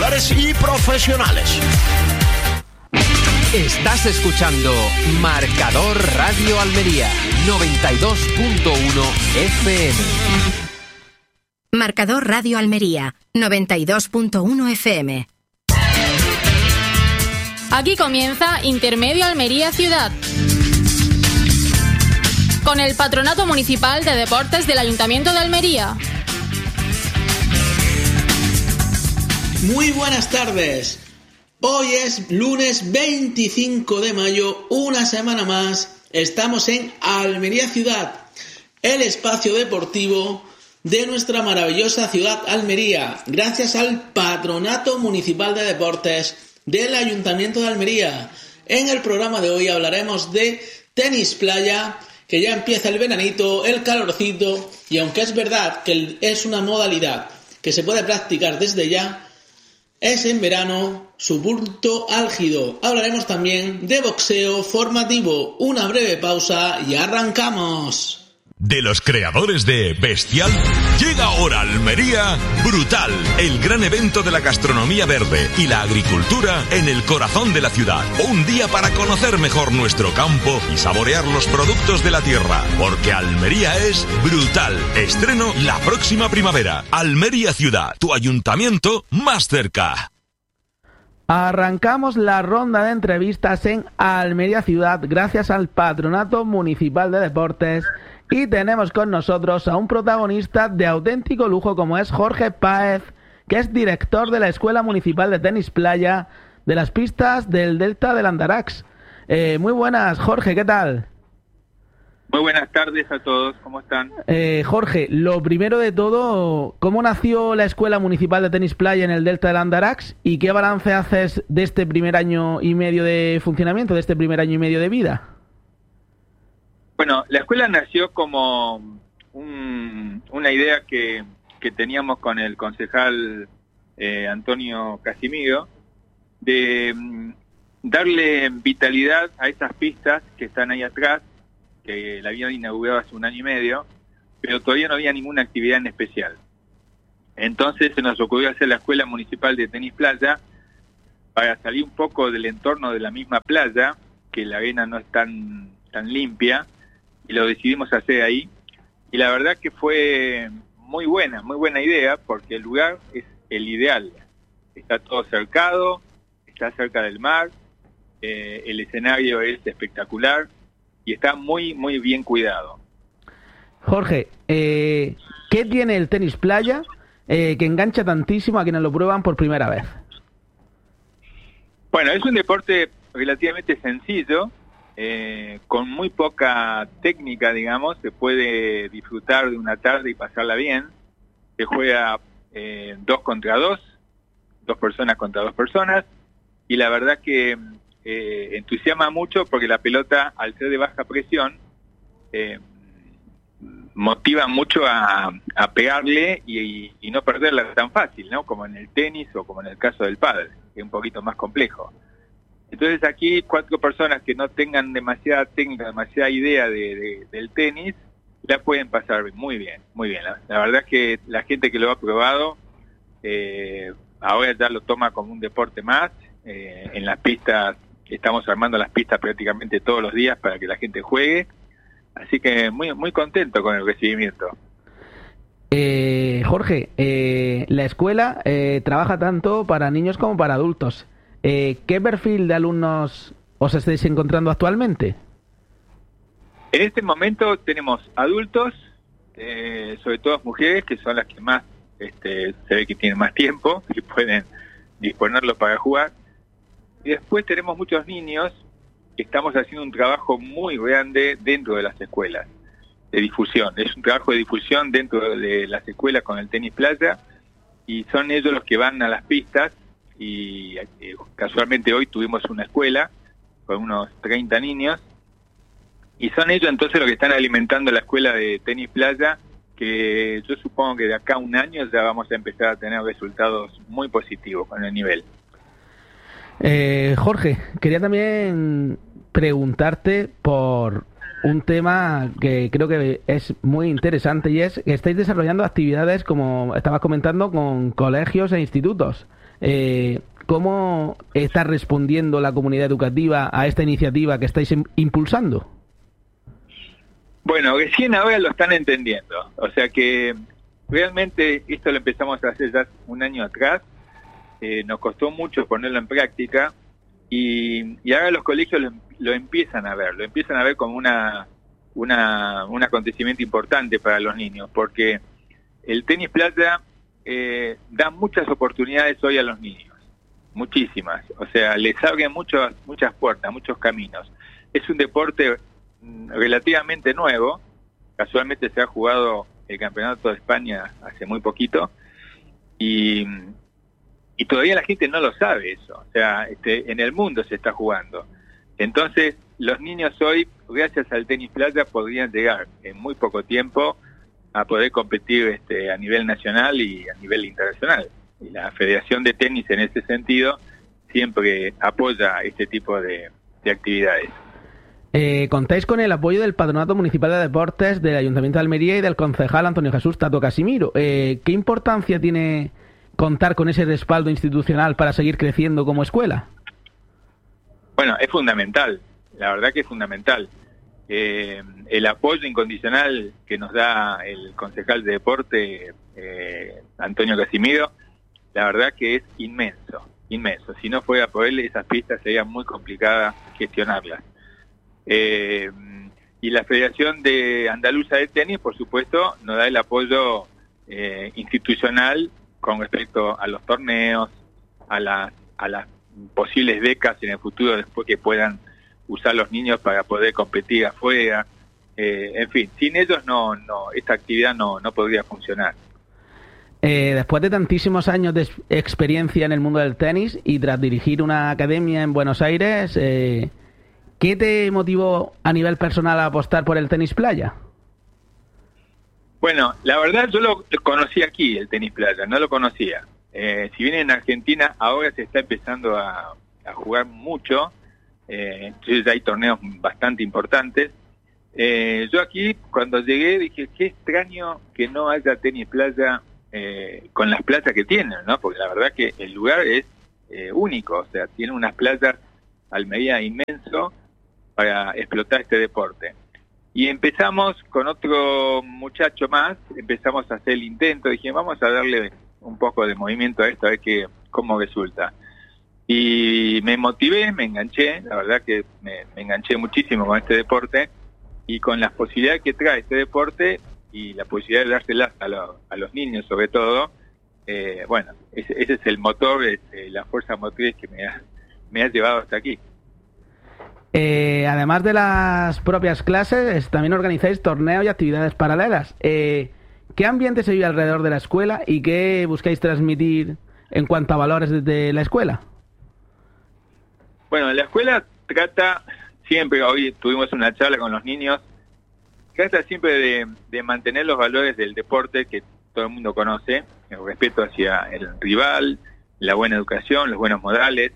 particulares y profesionales. Estás escuchando Marcador Radio Almería 92.1 FM. Marcador Radio Almería 92.1 FM. Aquí comienza Intermedio Almería Ciudad, con el Patronato Municipal de Deportes del Ayuntamiento de Almería. Muy buenas tardes. Hoy es lunes 25 de mayo, una semana más. Estamos en Almería Ciudad, el espacio deportivo de nuestra maravillosa ciudad Almería, gracias al Patronato Municipal de Deportes del Ayuntamiento de Almería. En el programa de hoy hablaremos de tenis playa, que ya empieza el veranito, el calorcito, y aunque es verdad que es una modalidad que se puede practicar desde ya, es en verano su punto álgido. Hablaremos también de boxeo formativo. Una breve pausa y arrancamos. De los creadores de Bestial, llega ahora a Almería Brutal, el gran evento de la gastronomía verde y la agricultura en el corazón de la ciudad. Un día para conocer mejor nuestro campo y saborear los productos de la tierra, porque Almería es brutal. Estreno la próxima primavera. Almería Ciudad, tu ayuntamiento más cerca. Arrancamos la ronda de entrevistas en Almería Ciudad gracias al Patronato Municipal de Deportes. Y tenemos con nosotros a un protagonista de auténtico lujo como es Jorge Páez, que es director de la Escuela Municipal de Tenis Playa de las pistas del Delta del Andarax. Muy buenas, Jorge, ¿qué tal? Muy buenas tardes a todos, ¿cómo están? Jorge, lo primero de todo, ¿cómo nació la Escuela Municipal de Tenis Playa en el Delta del Andarax y qué balance haces de este primer año y medio de funcionamiento, de este primer año y medio de vida? Bueno, la escuela nació como una idea que teníamos con el concejal Antonio Casimiro de darle vitalidad a esas pistas que están ahí atrás, que la habían inaugurado hace un año y medio, pero todavía no había ninguna actividad en especial. Entonces se nos ocurrió hacer la Escuela Municipal de Tenis Playa para salir un poco del entorno de la misma playa, que la arena no es tan limpia, y lo decidimos hacer ahí, y la verdad que fue muy buena idea, porque el lugar es el ideal, está todo cercado, está cerca del mar, el escenario es espectacular, y está muy bien cuidado. Jorge, ¿qué tiene el tenis playa que engancha tantísimo a quienes lo prueban por primera vez? Bueno, es un deporte relativamente sencillo, con muy poca técnica, digamos. Se puede disfrutar de una tarde y pasarla bien. Se juega 2 contra 2, 2 personas contra 2 personas, y la verdad que entusiasma mucho porque la pelota, al ser de baja presión, motiva mucho a pegarle y no perderla tan fácil, ¿no? Como en el tenis o como en el caso del pádel, que es un poquito más complejo. Entonces aquí 4 personas que no tengan demasiada técnica, demasiada idea del tenis, la pueden pasar muy bien. La verdad es que la gente que lo ha probado, ahora ya lo toma como un deporte más. En las pistas, estamos armando las pistas prácticamente todos los días para que la gente juegue. Así que muy contento con el recibimiento. Jorge, la escuela trabaja tanto para niños como para adultos. ¿Qué perfil de alumnos os estáis encontrando actualmente? En este momento tenemos adultos, sobre todo mujeres, que son las que más se ve que tienen más tiempo y pueden disponerlo para jugar. Y después tenemos muchos niños que estamos haciendo un trabajo muy grande dentro de las escuelas de difusión. Es un trabajo de difusión dentro de las escuelas con el tenis playa, y son ellos los que van a las pistas. Y casualmente hoy tuvimos una escuela con unos 30 niños, y son ellos entonces los que están alimentando la escuela de tenis playa, que yo supongo que de acá a un año ya vamos a empezar a tener resultados muy positivos con el nivel. Jorge, quería también preguntarte por un tema que creo que es muy interesante, y es que estáis desarrollando actividades, como estabas comentando, con colegios e institutos. ¿Cómo está respondiendo la comunidad educativa a esta iniciativa que estáis impulsando? Bueno, recién ahora lo están entendiendo. O sea que realmente esto lo empezamos a hacer ya un año atrás. Nos costó mucho ponerlo en práctica y ahora los colegios lo empiezan a ver. Lo empiezan a ver como un acontecimiento importante para los niños, porque el tenis playa da muchas oportunidades hoy a los niños, muchísimas. O sea, les abre muchas puertas, muchos caminos. Es un deporte relativamente nuevo. Casualmente se ha jugado el Campeonato de España hace muy poquito y todavía la gente no lo sabe eso. O sea, en el mundo se está jugando. Entonces, los niños hoy, gracias al tenis playa, podrían llegar en muy poco tiempo a poder competir a nivel nacional y a nivel internacional. Y la Federación de Tenis, en ese sentido, siempre apoya este tipo de actividades. Contáis con el apoyo del Patronato Municipal de Deportes del Ayuntamiento de Almería y del concejal Antonio Jesús Tato Casimiro. ¿Qué importancia tiene contar con ese respaldo institucional para seguir creciendo como escuela? Bueno, es fundamental, la verdad que es fundamental. El apoyo incondicional que nos da el concejal de deporte, Antonio Casimiro, la verdad que es inmenso. Si no fuera por él, esas pistas sería muy complicada gestionarlas. Y la Federación de Andaluza de Tenis, por supuesto, nos da el apoyo institucional con respecto a los torneos, a las posibles becas en el futuro después que puedan usar los niños para poder competir afuera. En fin, sin ellos esta actividad no podría funcionar. Después de tantísimos años de experiencia en el mundo del tenis y tras dirigir una academia en Buenos Aires, ¿qué te motivó a nivel personal a apostar por el tenis playa? Bueno, la verdad yo lo conocí aquí, el tenis playa, no lo conocía. Si bien en Argentina ahora se está empezando a jugar mucho, entonces hay torneos bastante importantes. Yo aquí, cuando llegué, dije, qué extraño que no haya tenis playa con las playas que tienen, ¿no? Porque la verdad que el lugar es único, o sea, tiene unas playas Almería inmenso para explotar este deporte. Y empezamos con otro muchacho más, empezamos a hacer el intento, dije, vamos a darle un poco de movimiento a esto, a ver cómo resulta. Y me motivé, me enganché, la verdad que me enganché muchísimo con este deporte y con las posibilidades que trae este deporte y la posibilidad de dárselas a los niños sobre todo. Bueno, ese es el motor, la fuerza motriz que me ha llevado hasta aquí. Además de las propias clases, también organizáis torneos y actividades paralelas. ¿Qué ambiente se vive alrededor de la escuela y qué buscáis transmitir en cuanto a valores desde la escuela? Bueno, la escuela trata siempre, hoy tuvimos una charla con los niños, trata siempre de mantener los valores del deporte que todo el mundo conoce, el respeto hacia el rival, la buena educación, los buenos modales,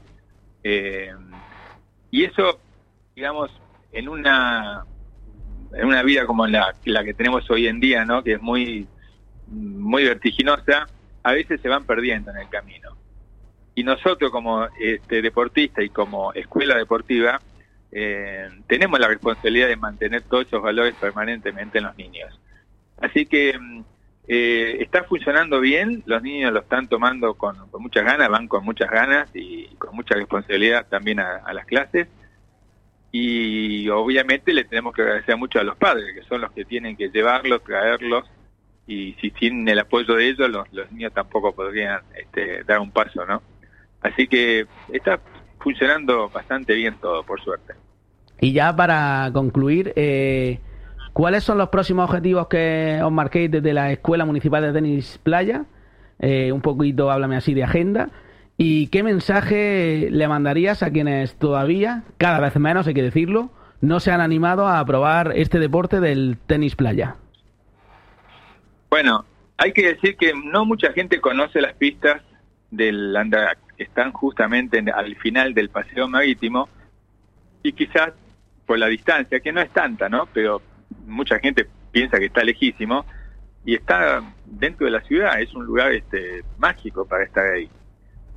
y eso, digamos, en una vida como la que tenemos hoy en día, ¿no? Que es muy vertiginosa, a veces se van perdiendo en el camino. Y nosotros como deportistas y como escuela deportiva tenemos la responsabilidad de mantener todos esos valores permanentemente en los niños. Así que está funcionando bien, los niños lo están tomando con muchas ganas, van con muchas ganas y con mucha responsabilidad también a las clases. Y obviamente le tenemos que agradecer mucho a los padres, que son los que tienen que llevarlos, traerlos, y si sin el apoyo de ellos, los niños tampoco podrían dar un paso, ¿no? Así que está funcionando bastante bien todo, por suerte. Y ya para concluir, ¿cuáles son los próximos objetivos que os marquéis desde la Escuela Municipal de Tenis Playa? Un poquito, háblame así de agenda. ¿Y qué mensaje le mandarías a quienes todavía, cada vez menos hay que decirlo, no se han animado a probar este deporte del tenis playa? Bueno, hay que decir que no mucha gente conoce las pistas del Andarax, que están justamente al final del paseo marítimo, y quizás por la distancia, que no es tanta, ¿no? Pero mucha gente piensa que está lejísimo, y está dentro de la ciudad, es un lugar mágico para estar ahí.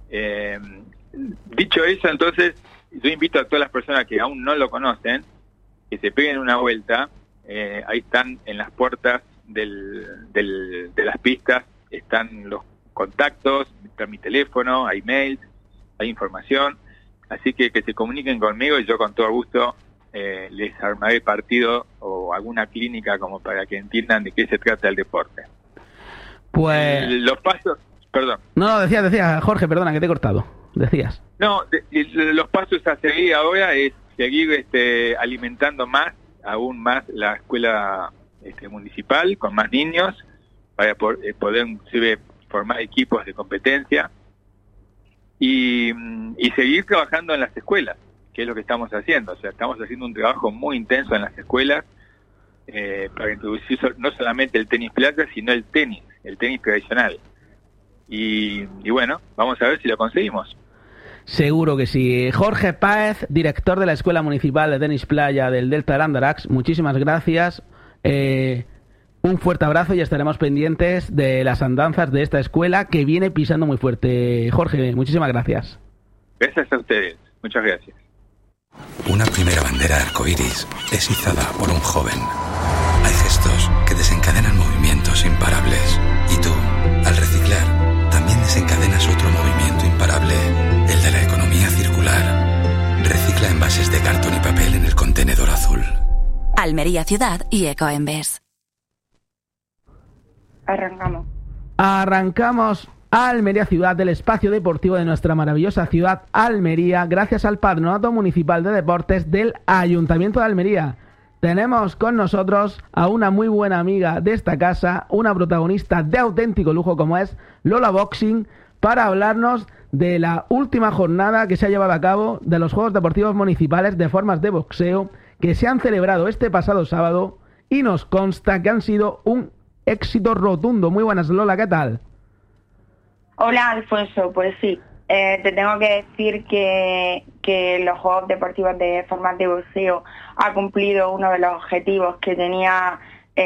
Dicho eso, entonces, yo invito a todas las personas que aún no lo conocen, que se peguen una vuelta. Ahí están en las puertas de las pistas, están los contactos, está mi teléfono, hay mails, hay información, así que se comuniquen conmigo y yo con todo gusto les armaré partido o alguna clínica como para que entiendan de qué se trata el deporte. Pues... Los pasos, perdón. No, decía, Jorge, perdona, que te he cortado. Decías. No, los pasos a seguir ahora es seguir alimentando aún más la escuela municipal, con más niños, para poder inclusive formar equipos de competencia y seguir trabajando en las escuelas, que es lo que estamos haciendo. O sea, estamos haciendo un trabajo muy intenso en las escuelas para introducir no solamente el tenis playa, sino el tenis tradicional. Y bueno, vamos a ver si lo conseguimos. Seguro que sí. Jorge Páez, director de la Escuela Municipal de Tenis Playa del Delta del Andarax, muchísimas gracias. Un fuerte abrazo y estaremos pendientes de las andanzas de esta escuela que viene pisando muy fuerte. Jorge, muchísimas gracias. Gracias a ustedes. Muchas gracias. Una primera bandera arcoíris es izada por un joven. Hay gestos que desencadenan movimientos imparables. Y tú, al reciclar, también desencadenas otro movimiento imparable, el de la economía circular. Recicla envases de cartón y papel en el contenedor azul. Almería Ciudad y Ecoembes. Arrancamos Almería Ciudad, del espacio deportivo de nuestra maravillosa ciudad Almería, gracias al Patronato Municipal de Deportes del Ayuntamiento de Almería. Tenemos con nosotros a una muy buena amiga de esta casa, una protagonista de auténtico lujo como es Lola Boxing, para hablarnos de la última jornada que se ha llevado a cabo de los Juegos Deportivos Municipales de Formas de Boxeo que se han celebrado este pasado sábado y nos consta que han sido un éxito rotundo. Muy buenas, Lola, ¿qué tal? Hola, Alfonso, pues sí, te tengo que decir que los Juegos Deportivos de Formas de Boxeo ha cumplido uno de los objetivos que tenía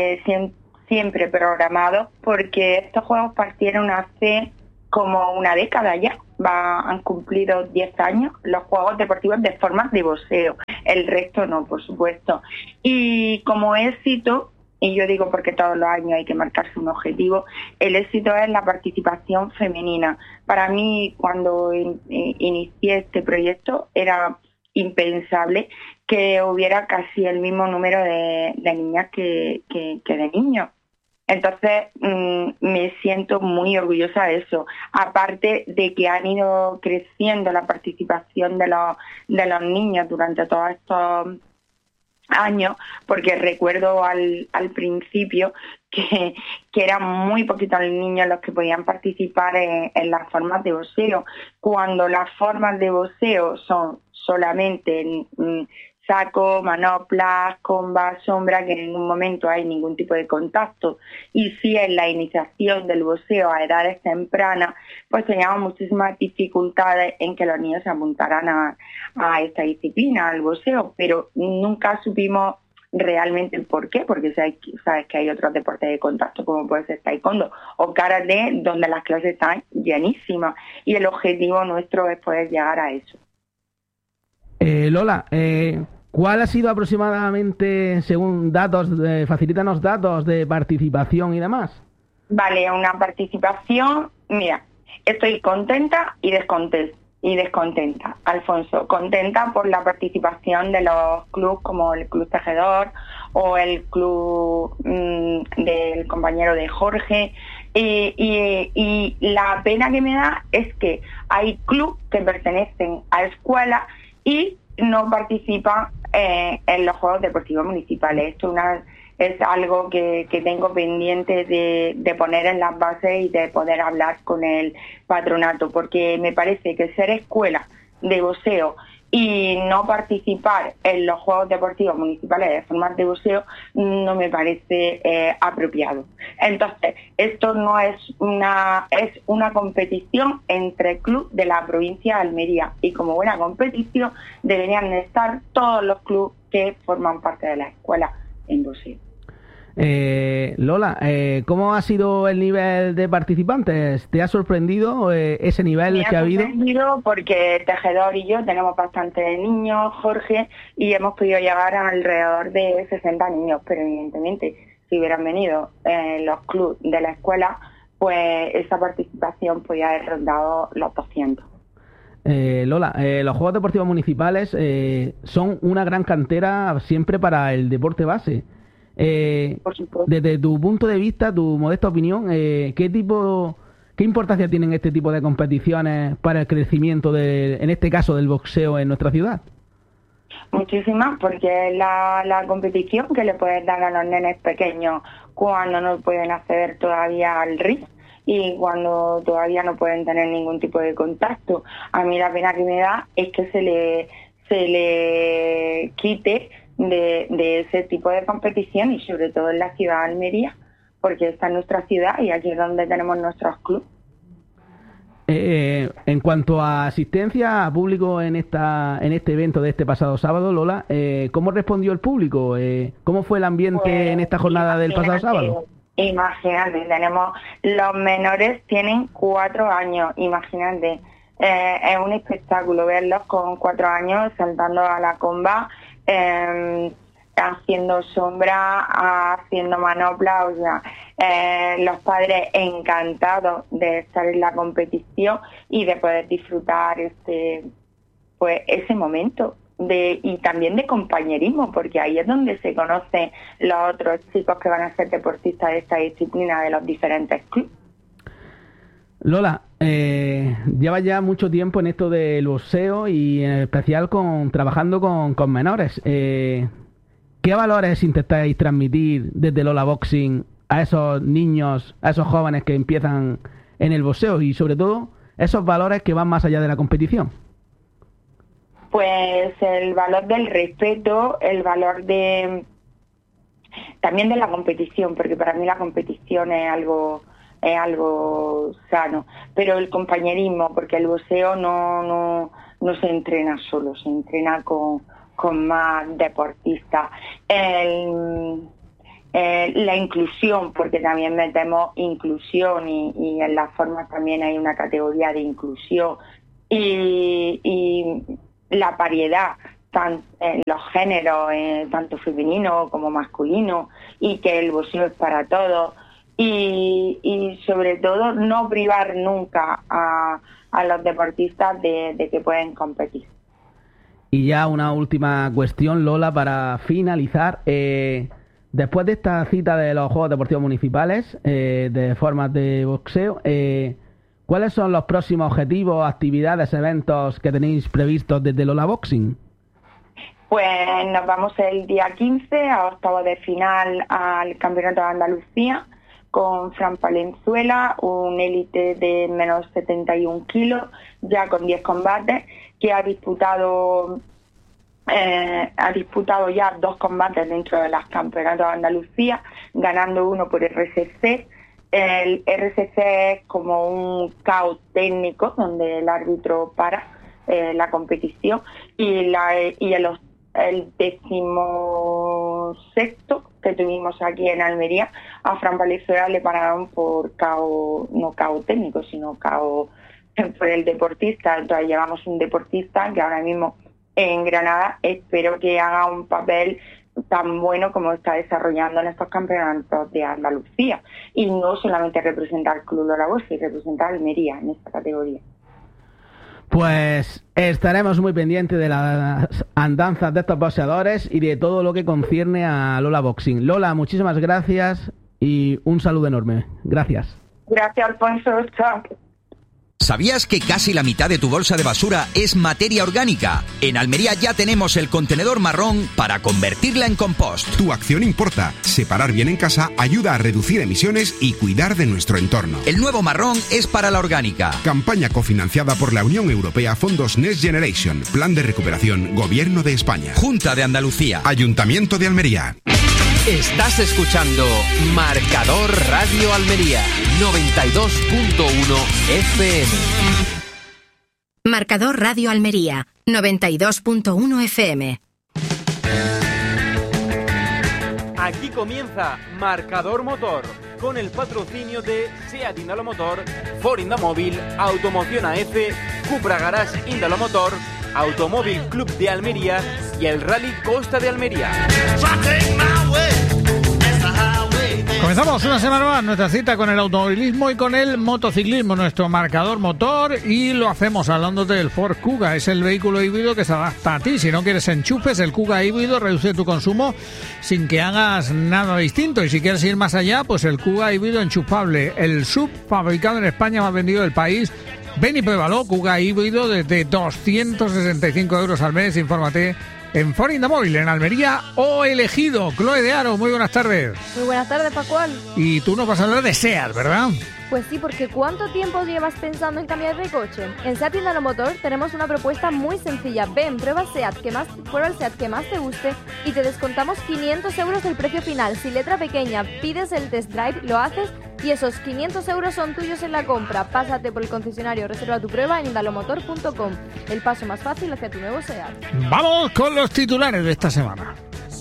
siempre programados, porque estos Juegos partieron hace como una década ya. Han cumplido 10 años los Juegos Deportivos de Formas de Boxeo, el resto no, por supuesto. Y como éxito, y yo digo porque todos los años hay que marcarse un objetivo, el éxito es la participación femenina. Para mí, cuando inicié este proyecto, era impensable que hubiera casi el mismo número de niñas que de niños. Entonces, me siento muy orgullosa de eso. Aparte de que han ido creciendo la participación de los niños durante todos estos años, porque recuerdo al principio que eran muy poquitos los niños los que podían participar en las formas de boxeo, cuando las formas de boxeo son solamente saco, manoplas, combas, sombra, que en ningún momento hay ningún tipo de contacto. Y si en la iniciación del boxeo a edades tempranas, pues teníamos muchísimas dificultades en que los niños se apuntaran a esta disciplina, al boxeo, pero nunca supimos realmente el por qué, porque sabes que hay otros deportes de contacto como puede ser taekwondo o karate, donde las clases están llenísimas, y el objetivo nuestro es poder llegar a eso. Lola, ¿cuál ha sido aproximadamente, según datos, facilítanos datos de participación y demás? Vale, una participación, mira, estoy contenta y descontenta, Alfonso. Contenta por la participación de los clubes como el Club Tejedor o el club del compañero de Jorge, y la pena que me da es que hay clubes que pertenecen a escuelas y no participan en los Juegos Deportivos Municipales. Esto es algo que tengo pendiente de poner en las bases y de poder hablar con el patronato, porque me parece que ser escuela de boxeo y no participar en los Juegos Deportivos Municipales de Formas de Boxeo no me parece apropiado. Entonces, esto no es una competición entre clubes de la provincia de Almería, y como buena competición deberían estar todos los clubes que forman parte de la escuela en boxeo. Lola, ¿cómo ha sido el nivel de participantes? ¿Te ha sorprendido ese nivel que ha habido? Me ha sorprendido porque Tejedor y yo tenemos bastantes niños, Jorge, y hemos podido llegar a alrededor de 60 niños, pero evidentemente si hubieran venido los clubes de la escuela, pues esa participación podía haber rondado los 200. Lola, los Juegos Deportivos Municipales son una gran cantera siempre para el deporte base. Desde tu punto de vista, tu modesta opinión, ¿qué importancia tienen este tipo de competiciones para el crecimiento, en este caso, del boxeo en nuestra ciudad? Muchísimas, porque la competición que le puedes dar a los nenes pequeños cuando no pueden acceder todavía al ring y cuando todavía no pueden tener ningún tipo de contacto. A mí la pena que me da es que se le quite de ese tipo de competición, y sobre todo en la ciudad de Almería, porque esta es nuestra ciudad y aquí es donde tenemos nuestros clubes. En cuanto a asistencia a público en este evento de este pasado sábado, Lola, ¿cómo respondió el público? ¿Cómo fue el ambiente en esta jornada del pasado sábado? Imagínate, los menores tienen 4 años, imagínate. Es un espectáculo verlos con 4 años saltando a la comba, haciendo sombra, haciendo manopla, o sea, los padres encantados de estar en la competición y de poder disfrutar ese momento y también de compañerismo, porque ahí es donde se conocen los otros chicos que van a ser deportistas de esta disciplina de los diferentes clubes. Lola, llevas ya mucho tiempo en esto del boxeo y en especial trabajando con menores. ¿Qué valores intentáis transmitir desde Lola Boxing a esos niños, a esos jóvenes que empiezan en el boxeo y sobre todo esos valores que van más allá de la competición? Pues el valor del respeto, el valor también de la competición, porque para mí la competición es algo sano, pero el compañerismo, porque el boxeo no se entrena solo, se entrena con más deportistas. La inclusión, porque también metemos inclusión y en las formas también hay una categoría de inclusión, y la variedad en los géneros, tanto femenino como masculino, y que el boxeo es para todos. Y sobre todo no privar nunca a los deportistas de que pueden competir. Y ya una última cuestión, Lola, para finalizar. Después de esta cita de los Juegos Deportivos Municipales, de formas de boxeo, ¿cuáles son los próximos objetivos, actividades, eventos que tenéis previstos desde Lola Boxing? Pues nos vamos el día 15 a octavos de final al Campeonato de Andalucía con Fran Palenzuela, un élite de menos 71 kilos, ya con 10 combates, que ha disputado ya 2 combates dentro de los Campeonatos de Andalucía, ganando uno por RCC. El RCC es como un caos técnico donde el árbitro para la competición, y el 16º que tuvimos aquí en Almería, a Fran Valenzuela le pararon por no caos técnico, sino caos por el deportista. Entonces llevamos un deportista que ahora mismo en Granada espero que haga un papel tan bueno como está desarrollando en estos campeonatos de Andalucía, y no solamente representar al Club Lola Boxing, sino representar a Almería en esta categoría. Pues estaremos muy pendientes de las andanzas de estos boxeadores y de todo lo que concierne a Lola Boxing. Lola, muchísimas gracias y un saludo enorme. Gracias. Gracias, Alfonso. Chao. ¿Sabías que casi la mitad de tu bolsa de basura es materia orgánica? En Almería ya tenemos el contenedor marrón para convertirla en compost. Tu acción importa. Separar bien en casa ayuda a reducir emisiones y cuidar de nuestro entorno. El nuevo marrón es para la orgánica. Campaña cofinanciada por la Unión Europea, Fondos Next Generation, Plan de Recuperación, Gobierno de España. Junta de Andalucía. Ayuntamiento de Almería. Estás escuchando Marcador Radio Almería 92.1 FM. Marcador Radio Almería 92.1 FM. Aquí comienza Marcador Motor, con el patrocinio de SEAT Indalomotor, Ford Indamóvil, Automoción AF, Cupra Garage Indalomotor, Automóvil Club de Almería y el Rally Costa de Almería. Comenzamos una semana más nuestra cita con el automovilismo y con el motociclismo, nuestro marcador motor, y lo hacemos hablándote del Ford Kuga. Es el vehículo híbrido que se adapta a ti. Si no quieres enchufes, el Kuga híbrido reduce tu consumo sin que hagas nada distinto. Y si quieres ir más allá, pues el Kuga híbrido enchufable, el sub fabricado en España más vendido del país. Ven y pruébalo, Kuga híbrido desde 265 euros al mes. Infórmate en Ford Indamóvil, en Almería o Elegido. Chloe de Aro, muy buenas tardes. Muy buenas tardes, Pascual. Y tú nos vas a hablar de SEAT, ¿verdad? Pues sí, porque ¿cuánto tiempo llevas pensando en cambiar de coche? En SEAT Indalomotor tenemos una propuesta muy sencilla. Ven, prueba el SEAT que más te guste y te descontamos 500 euros del precio final. Si letra pequeña, pides el test drive, lo haces y esos 500 euros son tuyos en la compra. Pásate por el concesionario, reserva tu prueba en indalomotor.com. El paso más fácil hacia tu nuevo SEAT. Vamos con los titulares de esta semana.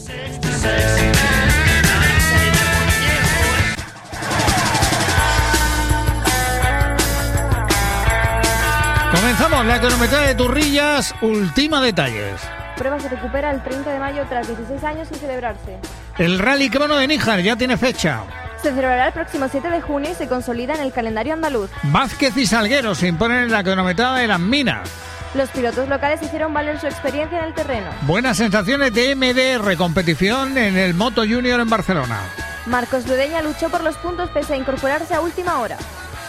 Comenzamos la cronometrada de Turrillas, última detalles. Prueba se recupera el 30 de mayo tras 16 años sin celebrarse. El Rally Crono de Níjar ya tiene fecha. Se celebrará el próximo 7 de junio y se consolida en el calendario andaluz. Vázquez y Salguero se imponen en la cronometrada de Las Minas. Los pilotos locales hicieron valer su experiencia en el terreno. Buenas sensaciones de MDR, competición en el Moto Junior en Barcelona. Marcos Ludeña luchó por los puntos pese a incorporarse a última hora.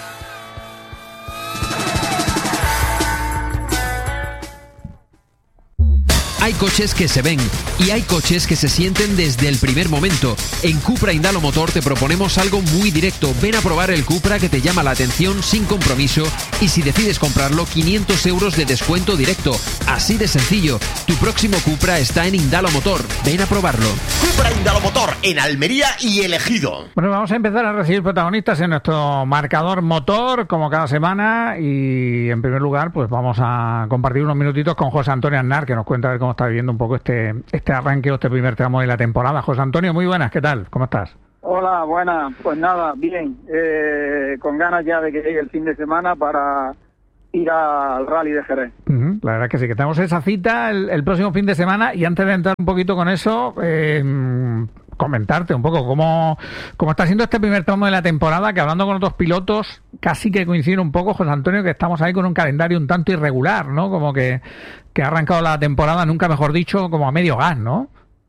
Hay coches que se ven y hay coches que se sienten desde el primer momento. En Cupra Indalomotor te proponemos algo muy directo. Ven a probar el Cupra que te llama la atención sin compromiso y si decides comprarlo, 500 euros de descuento directo. Así de sencillo. Tu próximo Cupra está en Indalomotor. Ven a probarlo. Cupra Indalomotor en Almería y Elegido. Bueno, vamos a empezar a recibir protagonistas en nuestro marcador motor, como cada semana, y en primer lugar, pues vamos a compartir unos minutitos con José Antonio Aznar, que nos cuenta a ver cómo está viviendo un poco este arranque o este primer tramo de la temporada. José Antonio, muy buenas, ¿qué tal? ¿Cómo estás? Hola, buenas. Pues nada, bien. Con ganas ya de que llegue el fin de semana para ir al Rally de Jerez. La verdad que sí, que tenemos esa cita el próximo fin de semana, y antes de entrar un poquito con eso, comentarte un poco cómo está siendo este primer tramo de la temporada, que hablando con otros pilotos casi que coinciden un poco, José Antonio, que estamos ahí con un calendario un tanto irregular, ¿no? Como que ha arrancado la temporada, nunca mejor dicho, como a medio gas, ¿no?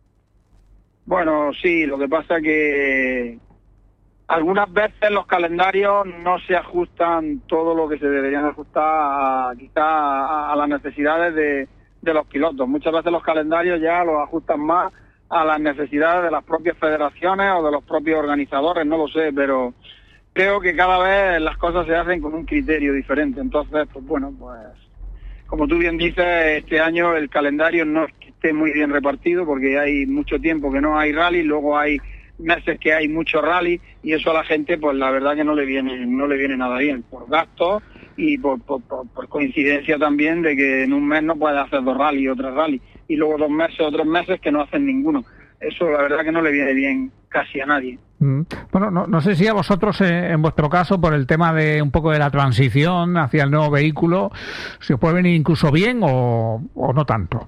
Bueno, sí, lo que pasa que algunas veces los calendarios no se ajustan todo lo que se deberían ajustar quizá a las necesidades de los pilotos. Muchas veces los calendarios ya los ajustan más a las necesidades de las propias federaciones o de los propios organizadores, no lo sé, pero creo que cada vez las cosas se hacen con un criterio diferente. Entonces, pues bueno, pues como tú bien dices, este año el calendario no es que esté muy bien repartido porque hay mucho tiempo que no hay rally, luego hay meses que hay mucho rally y eso a la gente pues la verdad que no le viene nada bien por gastos y por coincidencia también de que en un mes no puede hacer 2 rally y otro rally y luego otros meses que no hacen ninguno. Eso la verdad que no le viene bien casi a nadie. Bueno, no sé si a vosotros, en vuestro caso, por el tema de un poco de la transición hacia el nuevo vehículo, si os puede venir incluso bien o no tanto.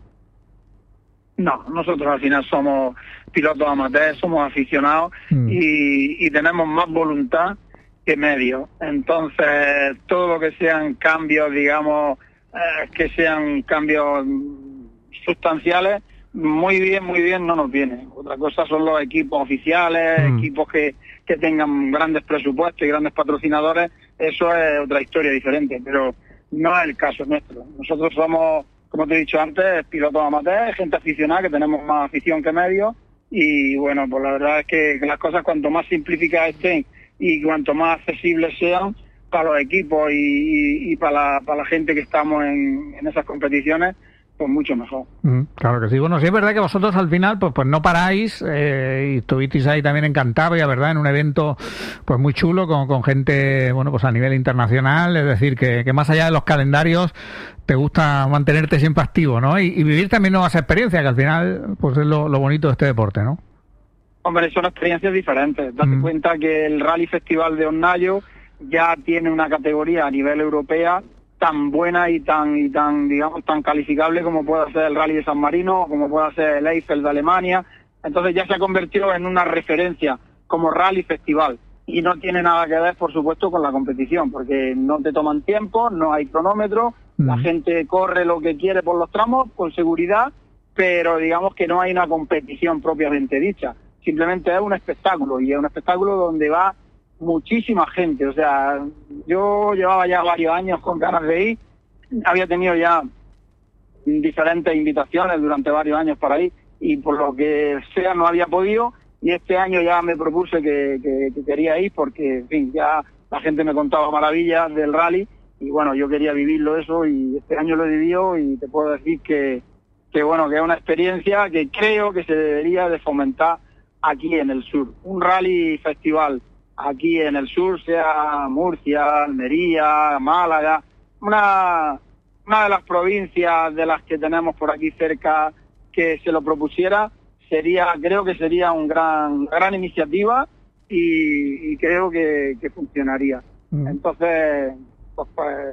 No, nosotros al final somos pilotos amateurs, somos aficionados y tenemos más voluntad que medios. Entonces, todo lo que sean cambios, digamos, que sean cambios sustanciales, muy bien no nos viene. Otra cosa son los equipos oficiales, equipos que tengan grandes presupuestos y grandes patrocinadores, eso es otra historia diferente, pero no es el caso nuestro. Nosotros somos, como te he dicho antes, pilotos amateurs, gente aficionada, que tenemos más afición que medios, y bueno, pues la verdad es que las cosas cuanto más simplificadas estén y cuanto más accesibles sean para los equipos y para la gente que estamos en esas competiciones, pues mucho mejor. Claro que sí. Bueno, sí es verdad que vosotros al final pues no paráis, y estuvisteis ahí también en Cantabria, ¿verdad? En un evento pues muy chulo con gente, bueno, pues a nivel internacional, es decir, que más allá de los calendarios te gusta mantenerte siempre activo, ¿no? Y vivir también nuevas experiencias, que al final pues es lo bonito de este deporte, ¿no? Hombre, son experiencias diferentes. Date cuenta que el Rally Festival de Hornayo ya tiene una categoría a nivel europea tan buena y tan digamos tan calificable como pueda ser el Rally de San Marino o como pueda ser el Eifel de Alemania. Entonces ya se ha convertido en una referencia como Rally Festival y no tiene nada que ver, por supuesto, con la competición, porque no te toman tiempo, no hay cronómetro, la gente corre lo que quiere por los tramos con seguridad, pero digamos que no hay una competición propiamente dicha. Simplemente es un espectáculo, y es un espectáculo donde va muchísima gente. O sea, yo llevaba ya varios años con ganas de ir, había tenido ya diferentes invitaciones durante varios años para ir, y por lo que sea no había podido, y este año ya me propuse que quería ir porque, en fin, ya la gente me contaba maravillas del rally, y bueno, yo quería vivirlo eso, y este año lo he vivido, y te puedo decir que bueno, que es una experiencia que creo que se debería de fomentar aquí en el sur. Un rally festival aquí en el sur, sea Murcia, Almería, Málaga, una de las provincias de las que tenemos por aquí cerca que se lo propusiera, creo que sería una gran iniciativa, y creo que funcionaría. Entonces, pues,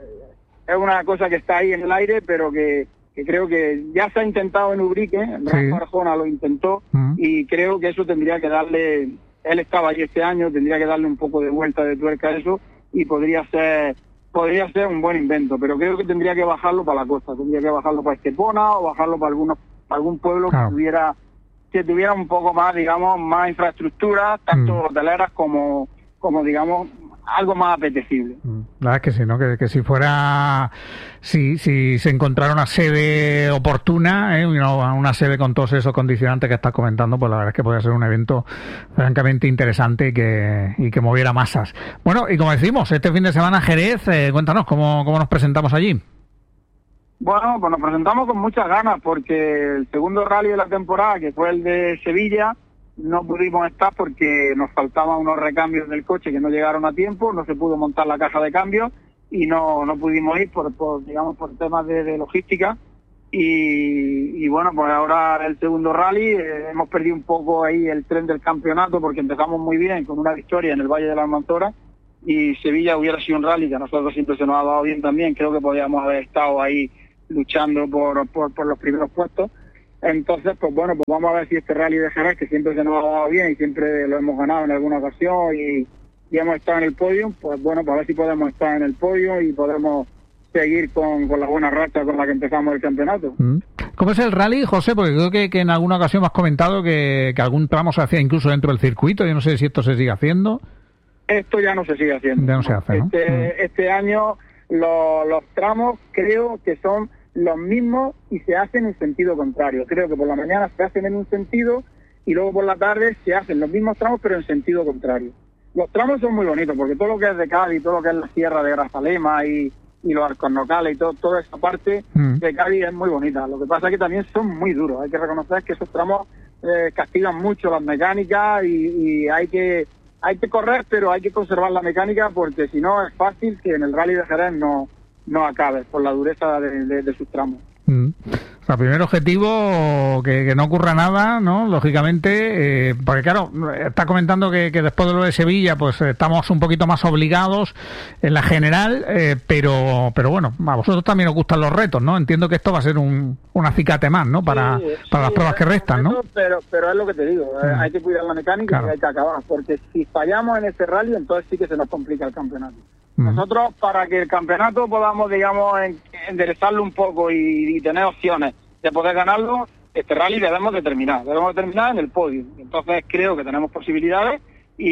es una cosa que está ahí en el aire, pero que creo que ya se ha intentado en Ubrique, Rafa Arjona lo intentó, y creo que eso tendría que darle, él estaba allí este año, tendría que darle un poco de vuelta de tuerca a eso, y podría ser un buen invento, pero creo que tendría que bajarlo para la costa, tendría que bajarlo para Estepona o bajarlo para algún pueblo que tuviera un poco más, digamos, más infraestructura, tanto hoteleras como digamos, algo más apetecible. La verdad es que sí, ¿no? Que si fuera, si se encontrara una sede oportuna, una sede con todos esos condicionantes que estás comentando, pues la verdad es que podría ser un evento francamente interesante y que moviera masas. Bueno, y como decimos, este fin de semana Jerez, cuéntanos, ¿cómo nos presentamos allí? Bueno, pues nos presentamos con muchas ganas, porque el segundo rally de la temporada, que fue el de Sevilla, no pudimos estar porque nos faltaban unos recambios del coche que no llegaron a tiempo, no se pudo montar la caja de cambios y no pudimos ir por temas de logística, y bueno, pues ahora el segundo rally hemos perdido un poco ahí el tren del campeonato, porque empezamos muy bien con una victoria en el Valle de la Almanzora, y Sevilla hubiera sido un rally que a nosotros siempre se nos ha dado bien también, creo que podríamos haber estado ahí luchando por los primeros puestos. Entonces, pues bueno, pues vamos a ver si este rally de Jerez, que siempre se nos ha dado bien y siempre lo hemos ganado en alguna ocasión y hemos estado en el podio, pues bueno, pues a ver si podemos estar en el podio y podemos seguir con la buena racha con la que empezamos el campeonato. ¿Cómo es el rally, José? Porque creo que en alguna ocasión me has comentado que algún tramo se hacía incluso dentro del circuito. Yo no sé si esto se sigue haciendo. Esto ya no se sigue haciendo. Ya no se hace, ¿no? Este año los tramos creo que son los mismos y se hacen en sentido contrario. Creo que por la mañana se hacen en un sentido y luego por la tarde se hacen los mismos tramos pero en sentido contrario. Los tramos son muy bonitos porque todo lo que es de Cádiz, todo lo que es la sierra de Grazalema y los arcos nocales y toda esa parte de Cádiz es muy bonita. Lo que pasa es que también son muy duros. Hay que reconocer que esos tramos castigan mucho las mecánicas y hay que correr, pero hay que conservar la mecánica, porque si no es fácil que en el Rally de Jerez no acabe por la dureza de sus tramos. O sea, primer objetivo, que no ocurra nada, ¿no? Lógicamente, porque claro, está comentando que después de lo de Sevilla, pues estamos un poquito más obligados en la general, pero bueno, a vosotros también os gustan los retos, ¿no? Entiendo que esto va a ser un acicate más, ¿no? Para las pruebas que restan, ¿no? Pero es lo que te digo, hay que cuidar la mecánica y hay que acabar, porque si fallamos en ese rally, entonces sí que se nos complica el campeonato. Nosotros, para que el campeonato podamos, digamos, enderezarlo un poco y tener opciones de poder ganarlo, este rally debemos de terminar en el podio. Entonces creo que tenemos posibilidades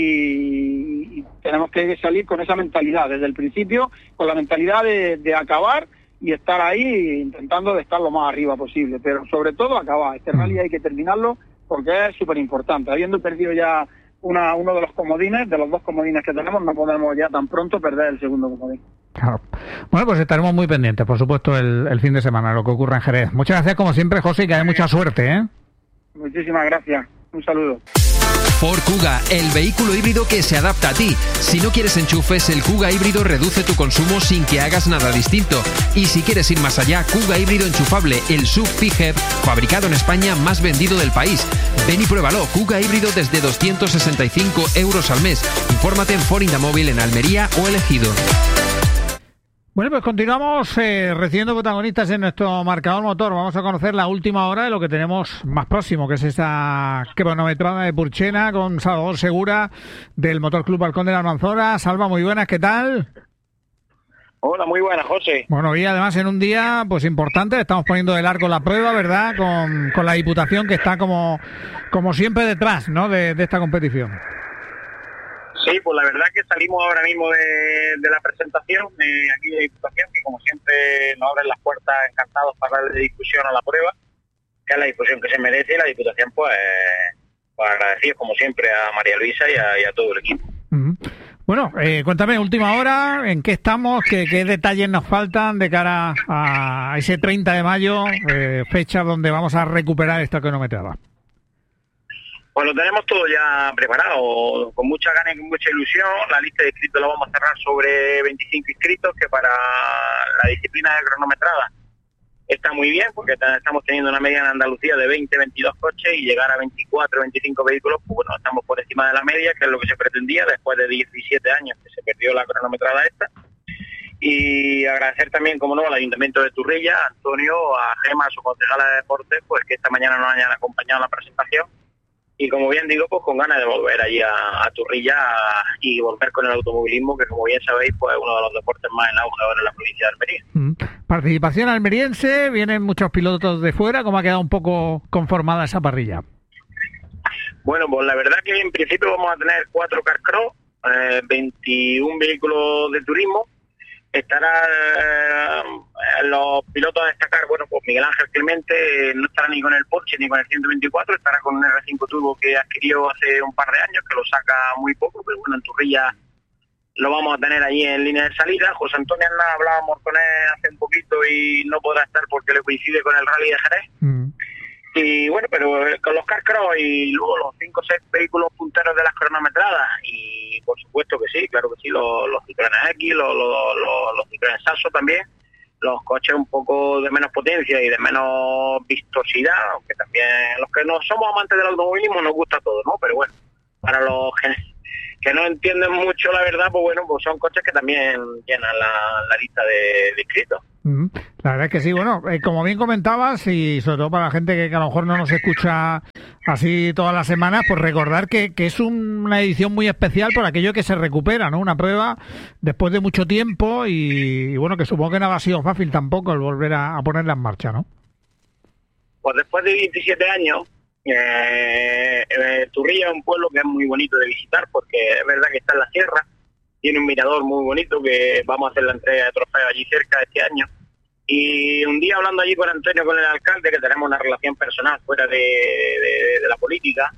y tenemos que salir con esa mentalidad desde el principio, con la mentalidad de acabar y estar ahí intentando de estar lo más arriba posible, pero sobre todo acabar. Este rally hay que terminarlo porque es súper importante. Habiendo perdido ya uno de los comodines, de los dos comodines que tenemos, no podemos ya tan pronto perder el segundo comodín. Claro. Bueno, pues estaremos muy pendientes, por supuesto, el fin de semana, lo que ocurra en Jerez. Muchas gracias, como siempre, José, y que haya mucha suerte, ¿eh? Muchísimas gracias. Un saludo. Ford Kuga, el vehículo híbrido que se adapta a ti. Si no quieres enchufes, el Kuga híbrido reduce tu consumo sin que hagas nada distinto. Y si quieres ir más allá, Kuga híbrido enchufable, el SUV PHEV, fabricado en España, más vendido del país. Ven y pruébalo, Kuga híbrido desde 265 euros al mes. Infórmate en Ford Indamóvil en Almería o El Ejido. Bueno, pues continuamos recibiendo protagonistas en nuestro marcador motor. Vamos a conocer la última hora de lo que tenemos más próximo, que es esta cronometrada de Purchena con Salvador Segura del Motor Club Balcón de la Almanzora. Salva, muy buenas, ¿qué tal? Hola, muy buenas, José. Bueno, y además en un día pues importante, estamos poniendo de largo la prueba, ¿verdad? Con la Diputación que está como siempre detrás, ¿no? de esta competición. Sí, pues la verdad que salimos ahora mismo de la presentación aquí de Diputación, que como siempre nos abren las puertas encantados para darle discusión a la prueba, que es la discusión que se merece, y la Diputación pues agradecidos como siempre a María Luisa y a todo el equipo. Bueno, cuéntame, última hora, ¿en qué estamos? ¿Qué detalles nos faltan de cara a ese 30 de mayo, fecha donde vamos a recuperar esta cronometrada? Pues lo tenemos todo ya preparado, con mucha ganas y con mucha ilusión. La lista de inscritos la vamos a cerrar sobre 25 inscritos, que para la disciplina de cronometrada está muy bien, porque estamos teniendo una media en Andalucía de 20-22 coches, y llegar a 24-25 vehículos, pues bueno, estamos por encima de la media, que es lo que se pretendía después de 17 años que se perdió la cronometrada esta. Y agradecer también, como no, al Ayuntamiento de Turrilla, a Antonio, a Gema, a su concejala de deportes, pues que esta mañana nos hayan acompañado en la presentación. Y como bien digo, pues con ganas de volver allí a Turrilla y volver con el automovilismo, que como bien sabéis, pues es uno de los deportes más en auge ahora en la provincia de Almería. Participación almeriense, vienen muchos pilotos de fuera. ¿Cómo ha quedado un poco conformada esa parrilla? Bueno, pues la verdad que en principio vamos a tener 4 Car Cross, 21 vehículos de turismo. Estará los pilotos a destacar, bueno, pues Miguel Ángel Clemente no estará ni con el Porsche ni con el 124, estará con un R5 Turbo que adquirió hace un par de años, que lo saca muy poco, pero bueno, en Turrilla lo vamos a tener allí en línea de salida. José Antonio Arnaz, hablábamos con él hace un poquito y no podrá estar porque le coincide con el Rally de Jerez. Y bueno, pero con los Car Cross y luego los 5 o 6 vehículos punteros de las cronometradas, y por supuesto que sí, claro que sí, los Citroën X, los Citroën Saxo también, los coches un poco de menos potencia y de menos vistosidad, aunque también los que no somos amantes del automovilismo nos gusta todo, ¿no? Pero bueno, para los que no entienden mucho la verdad, pues bueno, pues son coches que también llenan la lista de inscritos. La verdad es que sí, bueno, como bien comentabas, y sobre todo para la gente que a lo mejor no nos escucha así todas las semanas, pues recordar que es una edición muy especial por aquello que se recupera, ¿no? Una prueba después de mucho tiempo y bueno, que supongo que no ha sido fácil tampoco el volver a ponerla en marcha, ¿no? Pues después de 17 años, Turrilla es un pueblo que es muy bonito de visitar, porque es verdad que está en la sierra, tiene un mirador muy bonito, que vamos a hacer la entrega de trofeos allí cerca este año. Y un día hablando allí con Antonio, con el alcalde, que tenemos una relación personal fuera de la política,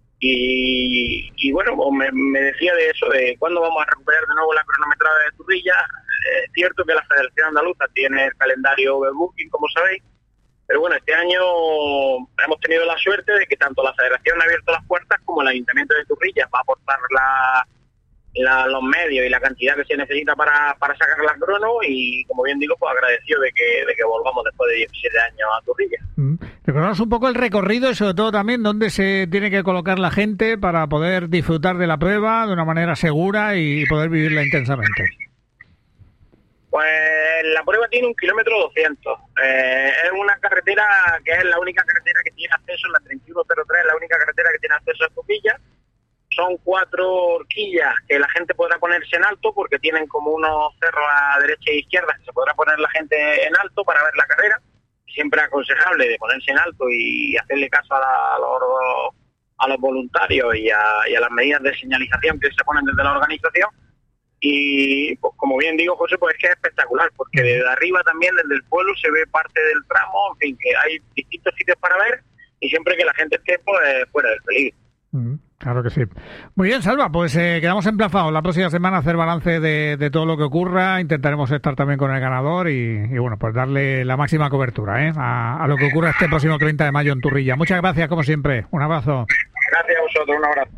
y bueno, pues me decía de eso, de cuándo vamos a recuperar de nuevo la cronometrada de Turrilla. Es cierto que la Federación Andaluza tiene el calendario overbooking, como sabéis, pero bueno, este año hemos tenido la suerte de que tanto la Federación ha abierto las puertas como el Ayuntamiento de Turrilla va a aportar los medios y la cantidad que se necesita para sacar la crono, y como bien digo, pues agradecido de que volvamos después de 17 años a Turrilla. Recordamos un poco el recorrido y sobre todo también dónde se tiene que colocar la gente para poder disfrutar de la prueba de una manera segura y poder vivirla intensamente. Pues la prueba tiene 1,2 kilómetros. Es una carretera que es la única carretera que tiene acceso, la 3103 es la única carretera que tiene acceso a Turrilla. Son 4 horquillas que la gente podrá ponerse en alto, porque tienen como unos cerros a derecha e izquierda que se podrá poner la gente en alto para ver la carrera. Siempre es aconsejable de ponerse en alto y hacerle caso a los voluntarios y a las medidas de señalización que se ponen desde la organización. Y pues, como bien digo, José, pues es que es espectacular, porque desde arriba también, desde el pueblo, se ve parte del tramo, en fin, que hay distintos sitios para ver, y siempre que la gente esté pues, fuera del peligro. Claro que sí. Muy bien, Salva, pues quedamos emplazados la próxima semana a hacer balance de todo lo que ocurra. Intentaremos estar también con el ganador y bueno, pues darle la máxima cobertura a lo que ocurra este próximo 30 de mayo en Turrilla. Muchas gracias, como siempre. Un abrazo. Gracias a vosotros, un abrazo.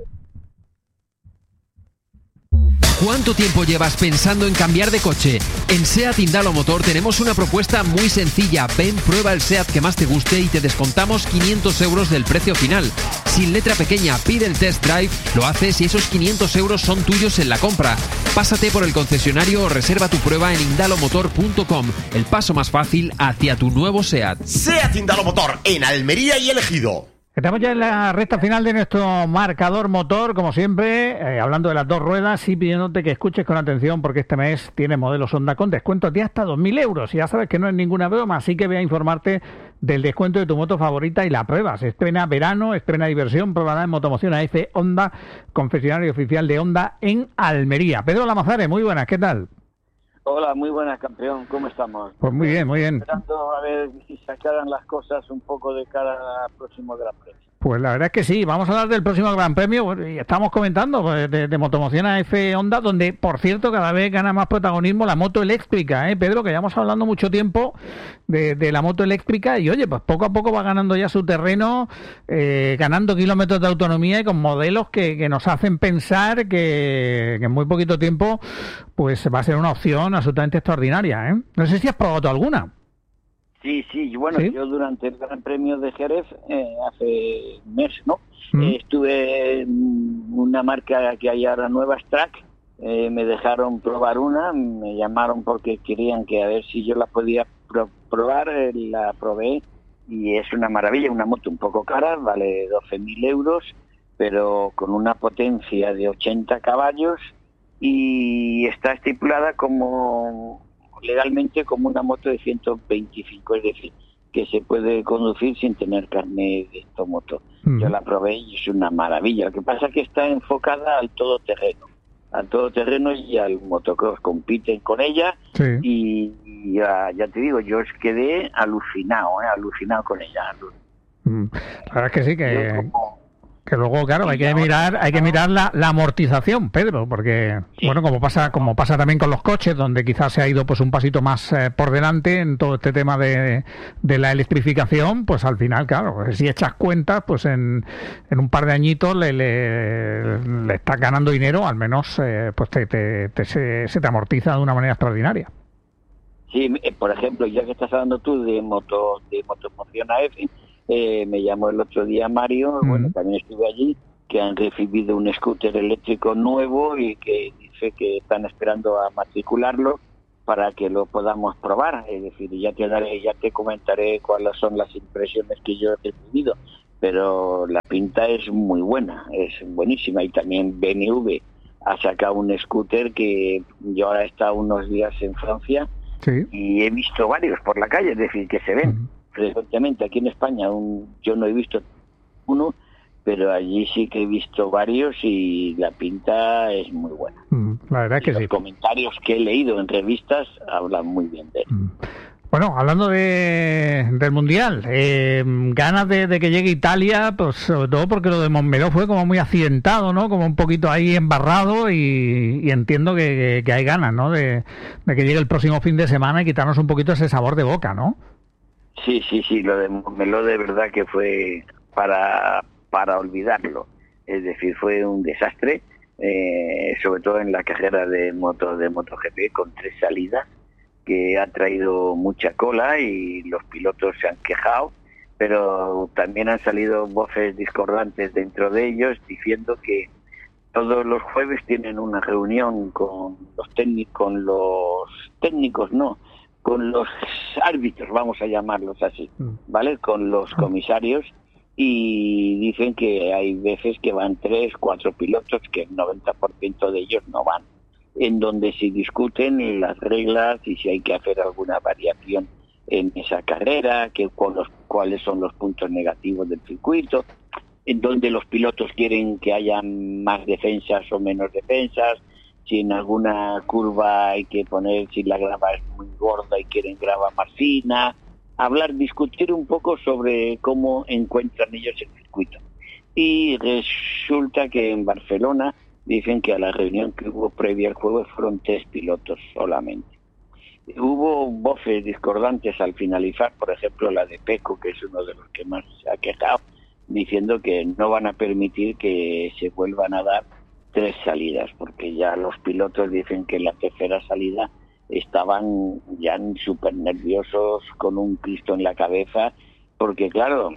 ¿Cuánto tiempo llevas pensando en cambiar de coche? En SEAT Indalo Motor tenemos una propuesta muy sencilla. Ven, prueba el SEAT que más te guste y te descontamos 500 euros del precio final. Sin letra pequeña, pide el test drive, lo haces y esos 500 euros son tuyos en la compra. Pásate por el concesionario o reserva tu prueba en indalomotor.com. El paso más fácil hacia tu nuevo SEAT. SEAT Indalo Motor en Almería y El Ejido. Estamos ya en la recta final de nuestro marcador motor, como siempre, hablando de las dos ruedas y pidiéndote que escuches con atención porque este mes tiene modelos Honda con descuentos de hasta 2.000 euros. Y ya sabes que no es ninguna broma, así que ve a informarte del descuento de tu moto favorita y la pruebas. Estrena verano, estrena diversión, pruébala en Motomoción AF Honda, concesionario oficial de Honda en Almería. Pedro Lamazare, muy buenas, ¿qué tal? Hola, muy buenas, campeón. ¿Cómo estamos? Pues muy bien, muy bien. Esperando a ver si sacaran las cosas un poco de cara al próximo Gran Premio. Pues la verdad es que sí. Vamos a hablar del próximo Gran Premio. Y estamos comentando de Motomoción AF Honda, donde, por cierto, cada vez gana más protagonismo la moto eléctrica, Pedro, que llevamos hablando mucho tiempo de la moto eléctrica y, oye, pues poco a poco va ganando ya su terreno, ganando kilómetros de autonomía y con modelos que nos hacen pensar que en muy poquito tiempo pues va a ser una opción absolutamente extraordinaria, No sé si has probado tú alguna. Sí, bueno, ¿sí? Yo durante el Gran Premio de Jerez, hace un mes, ¿no? Estuve en una marca que hay ahora nueva, Strack, me dejaron probar una, me llamaron porque querían que a ver si yo la podía probar, la probé y es una maravilla, una moto un poco cara, vale 12.000 euros, pero con una potencia de 80 caballos y está estipulada como legalmente como una moto de 125, es decir, que se puede conducir sin tener carnet de esta moto. Yo la probé y es una maravilla. Lo que pasa es que está enfocada al todoterreno y al motocross. Compiten con ella y ya te digo, yo quedé alucinado con ella. La verdad es que sí, que luego, claro, hay que mirar la amortización, Pedro, porque, bueno, como pasa también con los coches, donde quizás se ha ido pues un pasito más por delante en todo este tema de la electrificación, pues al final, claro, si echas cuentas, pues en un par de añitos le estás ganando dinero, al menos pues se te amortiza de una manera extraordinaria. Sí, por ejemplo, ya que estás hablando tú de Motomoción AF, me llamó el otro día Mario, bueno, también estuve allí, que han recibido un scooter eléctrico nuevo y que dice que están esperando a matricularlo para que lo podamos probar. Es decir, ya te comentaré cuáles son las impresiones que yo he recibido, pero la pinta es muy buena, es buenísima. Y también BMW ha sacado un scooter que yo ahora he estado unos días en Francia y he visto varios por la calle, es decir, que se ven. Frecuentemente aquí en España yo no he visto uno, pero allí sí que he visto varios y la pinta es muy buena. La verdad es que los comentarios que he leído en revistas hablan muy bien de él. Bueno, hablando del Mundial, ganas de que llegue Italia, pues sobre todo porque lo de Montmeló fue como muy accidentado, ¿no? Como un poquito ahí embarrado y entiendo que hay ganas, ¿no? De que llegue el próximo fin de semana y quitarnos un poquito ese sabor de boca, ¿no? Sí, lo de Montmeló de verdad que fue para olvidarlo. Es decir, fue un desastre, sobre todo en la carrera de MotoGP con 3 salidas, que ha traído mucha cola y los pilotos se han quejado, pero también han salido voces discordantes dentro de ellos diciendo que todos los jueves tienen una reunión con los árbitros, vamos a llamarlos así, ¿vale? Con los comisarios, y dicen que hay veces que van 3, 4 pilotos, que el 90% de ellos no van, en donde se discuten las reglas y si hay que hacer alguna variación en esa carrera, cuáles son los puntos negativos del circuito, en donde los pilotos quieren que haya más defensas o menos defensas, si en alguna curva hay que poner, si la grava es muy gorda y quieren grava más fina, discutir un poco sobre cómo encuentran ellos el circuito. Y resulta que en Barcelona dicen que a la reunión que hubo previa al juego fueron 3 pilotos solamente. Hubo voces discordantes al finalizar, por ejemplo la de Pecco, que es uno de los que más se ha quejado, diciendo que no van a permitir que se vuelvan a dar 3 salidas, porque ya los pilotos dicen que la tercera salida estaban ya súper nerviosos, con un Cristo en la cabeza, porque claro,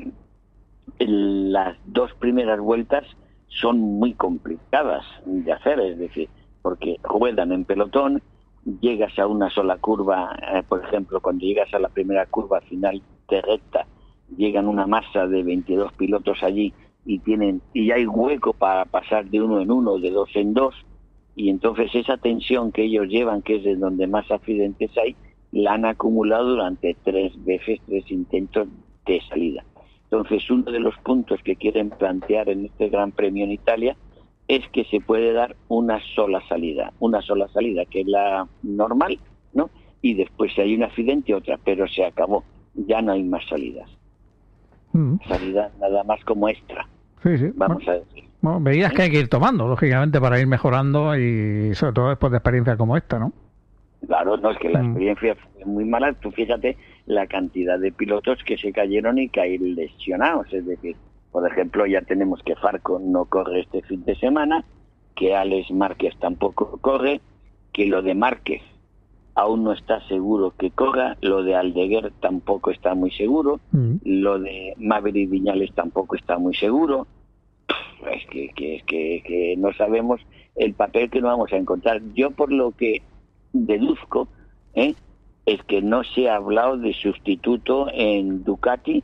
las 2 primeras vueltas son muy complicadas de hacer, es decir, porque ruedan en pelotón, llegas a una sola curva, por ejemplo, cuando llegas a la primera curva final de recta, llegan una masa de 22 pilotos allí y hay hueco para pasar de uno en uno, de dos en dos, y entonces esa tensión que ellos llevan, que es de donde más accidentes hay, la han acumulado durante 3 intentos de salida. Entonces, uno de los puntos que quieren plantear en este Gran Premio en Italia es que se puede dar una sola salida, que es la normal, ¿no? Y después si hay un accidente, otra, pero se acabó, ya no hay más salidas. Salida nada más como extra. Sí. Vamos a decir. Bueno, veías que hay que ir tomando, lógicamente, para ir mejorando y sobre todo después de experiencias como esta, ¿no? Claro, no, es que la experiencia fue muy mala. Tú fíjate la cantidad de pilotos que se cayeron y caen lesionados. Es decir, por ejemplo, ya tenemos que Farco no corre este fin de semana, que Alex Márquez tampoco corre, que lo de Márquez aún no está seguro que corra, lo de Aldeguer tampoco está muy seguro, lo de Maverick Viñales tampoco está muy seguro. Es que no sabemos el papel que nos vamos a encontrar. Yo, por lo que deduzco, es que no se ha hablado de sustituto en Ducati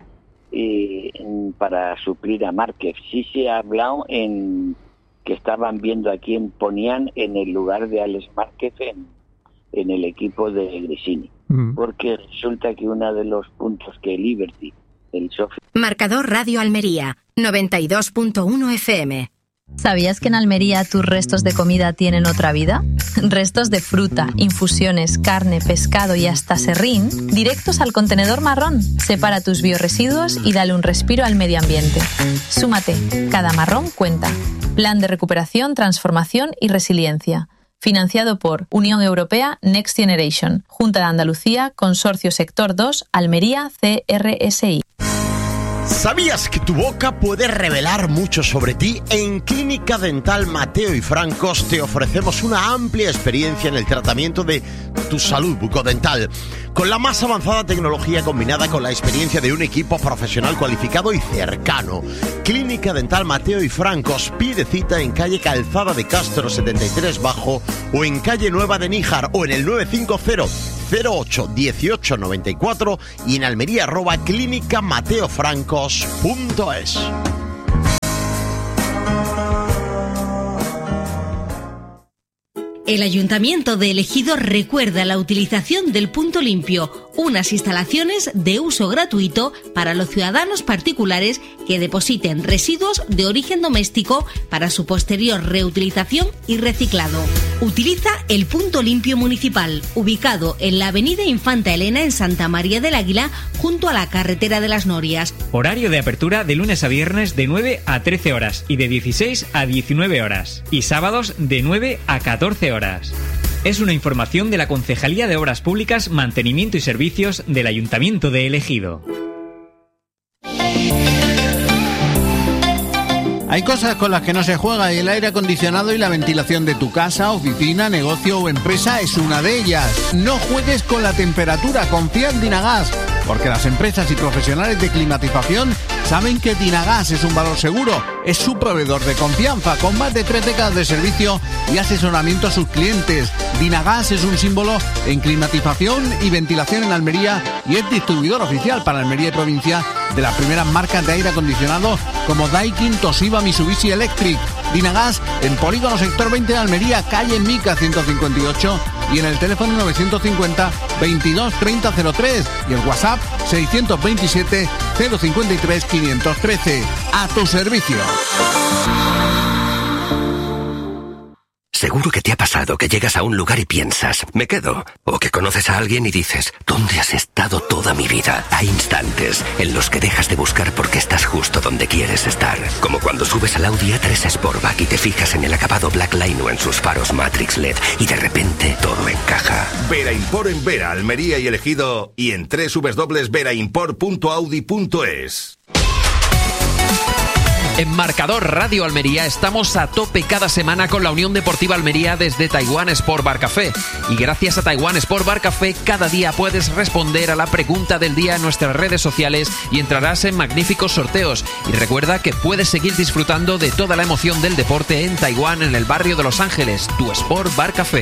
para suplir a Márquez. Sí se ha hablado en que estaban viendo a quién ponían en el lugar de Alex Márquez en el equipo de Gresini, porque resulta que uno de los puntos que Liberty, el software... Marcador Radio Almería, 92.1 FM. ¿Sabías que en Almería tus restos de comida tienen otra vida? Restos de fruta, infusiones, carne, pescado y hasta serrín, directos al contenedor marrón. Separa tus biorresiduos y dale un respiro al medio ambiente. Súmate, cada marrón cuenta. Plan de recuperación, transformación y resiliencia. Financiado por Unión Europea Next Generation, Junta de Andalucía, Consorcio Sector 2, Almería, CRSI. ¿Sabías que tu boca puede revelar mucho sobre ti? En Clínica Dental Mateo y Francos te ofrecemos una amplia experiencia en el tratamiento de tu salud bucodental, con la más avanzada tecnología combinada con la experiencia de un equipo profesional cualificado y cercano. Clínica Dental Mateo y Francos, pide cita en calle Calzada de Castro 73 Bajo o en calle Nueva de Níjar o en el 950 08 18 94 y en Almería @clínicamateofrancos.es. El Ayuntamiento de El Ejido recuerda la utilización del punto limpio, unas instalaciones de uso gratuito para los ciudadanos particulares que depositen residuos de origen doméstico para su posterior reutilización y reciclado. Utiliza el punto limpio municipal, ubicado en la avenida Infanta Elena en Santa María del Águila, junto a la carretera de las Norias. Horario de apertura de lunes a viernes de 9 a 13 horas y de 16 a 19 horas. Y sábados de 9 a 14 horas. Es una información de la Concejalía de Obras Públicas, Mantenimiento y Servicios del Ayuntamiento de El Ejido. Hay cosas con las que no se juega y el aire acondicionado y la ventilación de tu casa, oficina, negocio o empresa es una de ellas. No juegues con la temperatura, confía en Dinagas, porque las empresas y profesionales de climatización saben que Dinagas es un valor seguro, es su proveedor de confianza, con más de 3 décadas de servicio y asesoramiento a sus clientes. Dinagas es un símbolo en climatización y ventilación en Almería y es distribuidor oficial para Almería y provincia de las primeras marcas de aire acondicionado como Daikin, Toshiba, Mitsubishi Electric. Dinagas en Polígono Sector 20 de Almería, calle Mica 158 y en el teléfono 950 22 30 03 y el WhatsApp 627 053 513. A tu servicio. Seguro que te ha pasado que llegas a un lugar y piensas, me quedo. O que conoces a alguien y dices, ¿dónde has estado toda mi vida? Hay instantes en los que dejas de buscar porque estás justo donde quieres estar. Como cuando subes al Audi A3 Sportback y te fijas en el acabado Blackline o en sus faros Matrix LED y de repente todo encaja. Vera Import en Vera, Almería y El Ejido y en www.veraimport.audi.es. En Marcador Radio Almería estamos a tope cada semana con la Unión Deportiva Almería desde Taiwan Sport Bar Café. Y gracias a Taiwan Sport Bar Café, cada día puedes responder a la pregunta del día en nuestras redes sociales y entrarás en magníficos sorteos. Y recuerda que puedes seguir disfrutando de toda la emoción del deporte en Taiwán, en el barrio de Los Ángeles, tu Sport Bar Café.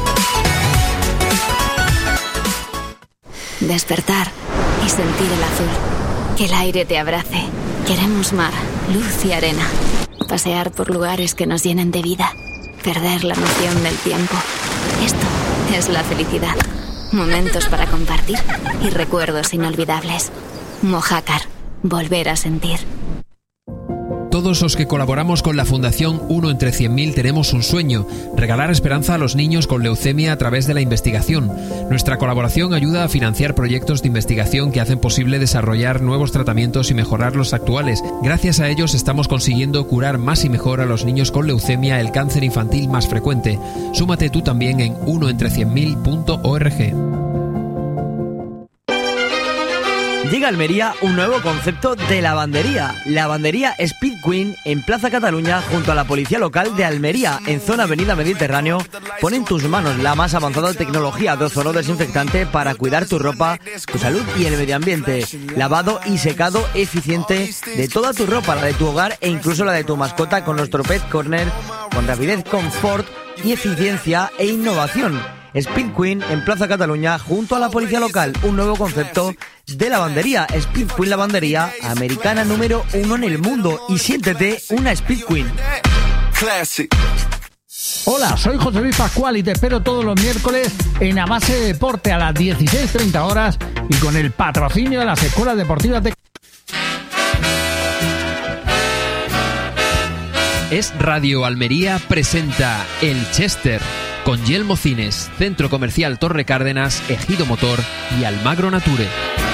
Despertar y sentir el azul. Que el aire te abrace. Queremos mar, luz y arena. Pasear por lugares que nos llenen de vida. Perder la noción del tiempo. Esto es la felicidad. Momentos para compartir y recuerdos inolvidables. Mojácar. Volver a sentir. Todos los que colaboramos con la Fundación 1 entre 100.000 tenemos un sueño: regalar esperanza a los niños con leucemia a través de la investigación. Nuestra colaboración ayuda a financiar proyectos de investigación que hacen posible desarrollar nuevos tratamientos y mejorar los actuales. Gracias a ellos estamos consiguiendo curar más y mejor a los niños con leucemia, el cáncer infantil más frecuente. Súmate tú también en 1entre100.000.org. Llega a Almería un nuevo concepto de lavandería. Lavandería Speed Queen en Plaza Cataluña junto a la Policía Local de Almería, en zona Avenida Mediterráneo. Pon en tus manos la más avanzada tecnología de ozono desinfectante para cuidar tu ropa, tu salud y el medio ambiente. Lavado y secado eficiente de toda tu ropa, la de tu hogar e incluso la de tu mascota con nuestro Pet Corner, con rapidez, confort y eficiencia e innovación. Speed Queen en Plaza Cataluña junto a la Policía Local, un nuevo concepto de lavandería. Speed Queen Lavandería, americana número 1 en el mundo, y siéntete una Speed Queen. Hola, soy José Luis Pascual y te espero todos los miércoles en Amase Deporte a las 16:30 horas y con el patrocinio de las escuelas deportivas de... Es Radio Almería presenta El Chester, con Yelmo Cines, Centro Comercial Torre Cárdenas, Ejido Motor y Almagro Nature.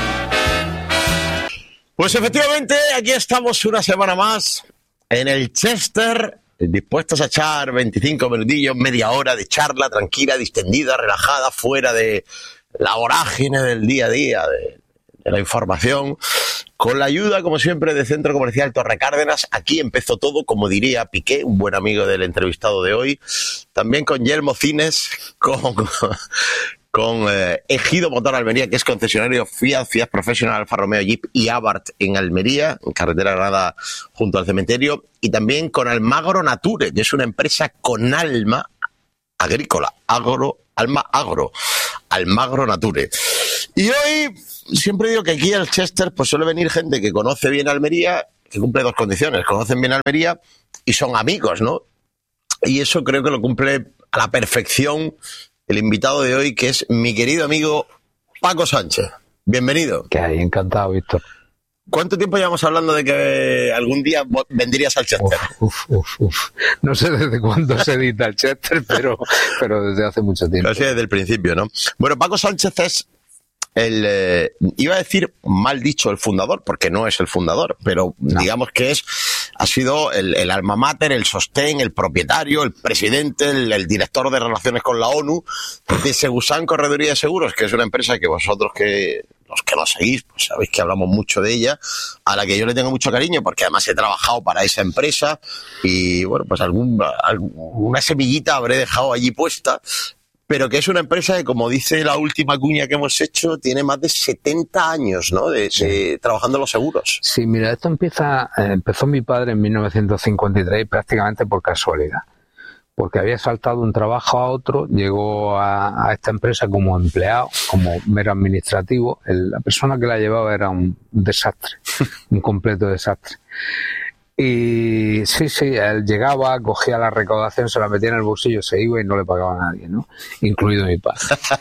Pues efectivamente, aquí estamos una semana más en el Chester, dispuestos a echar 25 minutillos, media hora de charla tranquila, distendida, relajada, fuera de la vorágine del día a día, de la información, con la ayuda, como siempre, de Centro Comercial Torre Cárdenas. Aquí empezó todo, como diría Piqué, un buen amigo del entrevistado de hoy. También con Yelmo Cines, con Ejido Motor Almería, que es concesionario Fiat Professional, Alfa Romeo, Jeep y Abarth en Almería, en carretera Granada junto al cementerio. Y también con Almagro Nature, que es una empresa con alma agrícola, alma agro, Almagro Nature. Y hoy siempre digo que aquí al Chester pues suele venir gente que conoce bien Almería, que cumple dos condiciones: conocen bien Almería y son amigos, ¿no? Y eso creo que lo cumple a la perfección el invitado de hoy, que es mi querido amigo Paco Sánchez. Bienvenido. Que hay, encantado, Víctor. ¿Cuánto tiempo llevamos hablando de que algún día vendrías al Chester? No sé desde cuándo se edita el Chester, pero desde hace mucho tiempo. Casi desde el principio, ¿no? Bueno, Paco Sánchez es iba a decir, mal dicho, el fundador, porque no es el fundador, pero no, digamos que ha sido el alma mater, el sostén, el propietario, el presidente, el director de relaciones con la ONU de Segusan Correduría de Seguros, que es una empresa que vosotros, los que nos seguís, pues sabéis que hablamos mucho de ella, a la que yo le tengo mucho cariño, porque además he trabajado para esa empresa y, bueno, pues alguna semillita habré dejado allí puesta, pero que es una empresa que, como dice la última cuña que hemos hecho, tiene más de 70 años, ¿no? De trabajando en los seguros. Sí, mira, esto empezó mi padre en 1953 prácticamente por casualidad, porque había saltado un trabajo a otro, llegó a esta empresa como empleado, como mero administrativo. La persona que la llevaba era un desastre, un completo desastre. Y sí, él llegaba, cogía la recaudación, se la metía en el bolsillo, se iba y no le pagaba a nadie, ¿no? Incluido mi padre.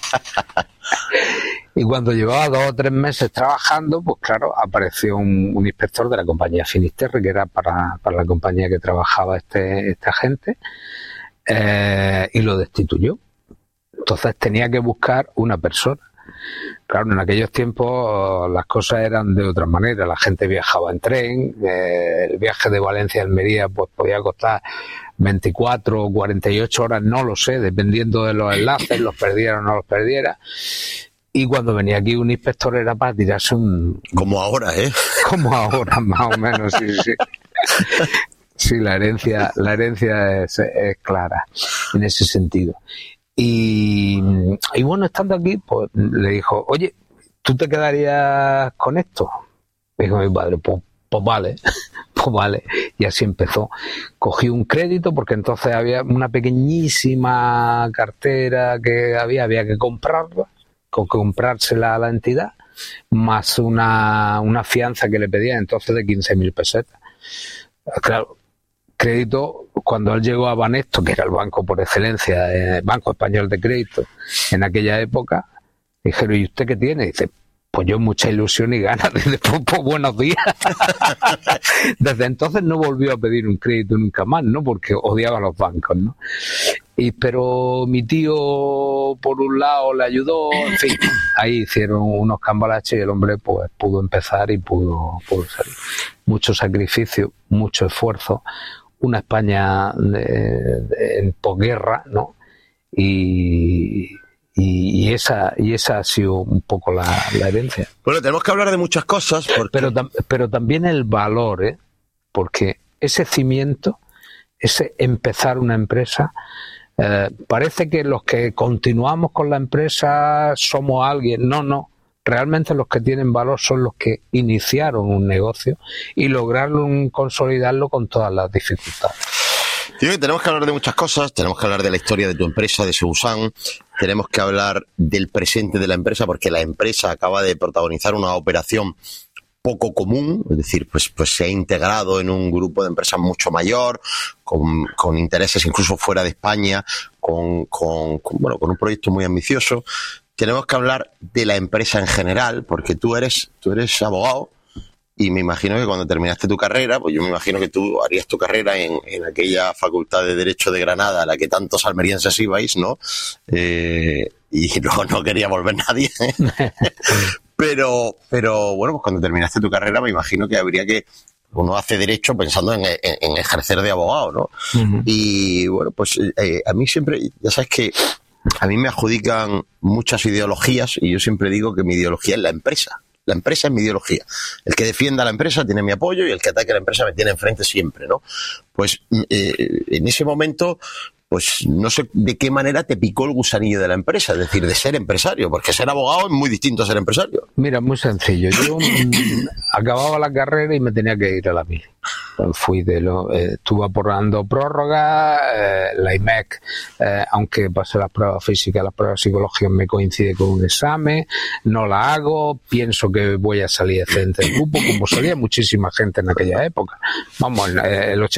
Y cuando llevaba 2 o 3 meses trabajando, pues claro, apareció un inspector de la compañía Finisterre, que era para la compañía que trabajaba este agente, y lo destituyó. Entonces tenía que buscar una persona. Claro, en aquellos tiempos las cosas eran de otra manera. La gente viajaba en tren, el viaje de Valencia a Almería pues podía costar 24 o 48 horas, no lo sé, dependiendo de los enlaces, los perdiera o no los perdiera. Y cuando venía aquí un inspector era para tirarse un... Como ahora, ¿eh? Como ahora, más o menos, sí. Sí, la herencia es clara en ese sentido. Y bueno, estando aquí, pues le dijo, oye, ¿tú te quedarías con esto? Me dijo mi padre, pues vale, pues vale. Y así empezó. Cogí un crédito porque entonces había una pequeñísima cartera que había que comprarla, comprársela a la entidad, más una fianza que le pedía entonces de 15.000 pesetas. Claro, crédito, cuando él llegó a Banesto, que era el banco por excelencia, el Banco Español de Crédito, en aquella época, dijeron, ¿y usted qué tiene? Dice, pues yo mucha ilusión y ganas, desde pues buenos días. Desde entonces no volvió a pedir un crédito nunca más, ¿no? Porque odiaba a los bancos, ¿no? Pero mi tío, por un lado, le ayudó, en fin, ahí hicieron unos cambalaches y el hombre pues pudo empezar y pudo salir. Mucho sacrificio, mucho esfuerzo, una España en posguerra, ¿no? Y esa ha sido un poco la herencia. Bueno, tenemos que hablar de muchas cosas. Pero también el valor, ¿eh? Porque ese cimiento, ese empezar una empresa, parece que los que continuamos con la empresa somos alguien. No. Realmente los que tienen valor son los que iniciaron un negocio y lograron consolidarlo con todas las dificultades. Tenemos que hablar de muchas cosas, tenemos que hablar de la historia de tu empresa, de Seusan, tenemos que hablar del presente de la empresa, porque la empresa acaba de protagonizar una operación poco común, es decir, pues se ha integrado en un grupo de empresas mucho mayor, con intereses incluso fuera de España, con un proyecto muy ambicioso. Tenemos que hablar de la empresa en general, porque tú eres abogado. Y me imagino que cuando terminaste tu carrera, pues yo me imagino que tú harías tu carrera en aquella Facultad de Derecho de Granada a la que tantos almerienses ibais, ¿no? Y luego no quería volver nadie. Pero bueno, pues cuando terminaste tu carrera me imagino que habría que... Uno hace derecho pensando en ejercer de abogado, ¿no? Uh-huh. Y bueno, pues a mí siempre... Ya sabes que a mí me adjudican muchas ideologías y yo siempre digo que mi ideología es la empresa. La empresa es mi ideología. El que defienda la empresa tiene mi apoyo y el que ataque a la empresa me tiene enfrente siempre, ¿no? Pues en ese momento, pues no sé de qué manera te picó el gusanillo de la empresa, es decir, de ser empresario, porque ser abogado es muy distinto a ser empresario. Mira, muy sencillo. Yo acababa la carrera y me tenía que ir a la mili. Estuve aportando prórroga, la IMEC, aunque pasé las pruebas físicas, las pruebas psicológicas me coincide con un examen, no la hago, pienso que voy a salir excelente del grupo, como salía muchísima gente en aquella época. Vamos, el